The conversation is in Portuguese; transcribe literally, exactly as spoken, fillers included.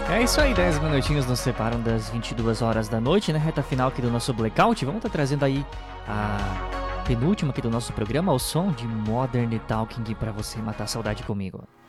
É isso aí, dez minutinhos nos separam das vinte e duas horas da noite, né? Reta final aqui do nosso Blackout. Vamos estar trazendo aí a penúltima aqui do nosso programa, o som de Modern Talking pra você matar a saudade comigo.